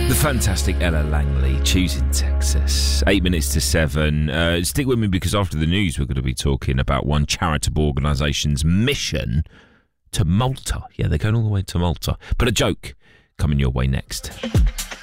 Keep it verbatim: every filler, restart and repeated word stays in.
The fantastic Ella Langley, choosing Texas. Eight minutes to seven. Uh, stick with me because after the news, we're going to be talking about one charitable organisation's mission to Malta. Yeah, they're going all the way to Malta. But a joke coming your way next.